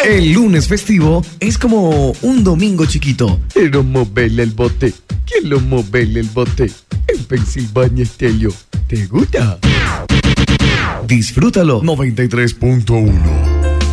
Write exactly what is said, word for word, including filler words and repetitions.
El lunes festivo es como un domingo chiquito. Quiero moverle el bote. Quiero moverle el bote. En Pensilvania Estéreo. ¿Te gusta? Disfrútalo. noventa y tres punto uno